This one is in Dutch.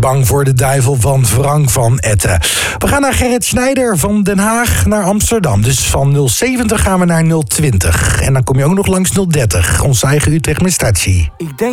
bang voor de duivel van Frank van Etten. We gaan naar Gerrit Snijder van Den Haag naar Amsterdam. Dus van 070 gaan we naar 020. En dan kom je ook nog langs 030. Ons eigen Utrecht met Statie. Ik denk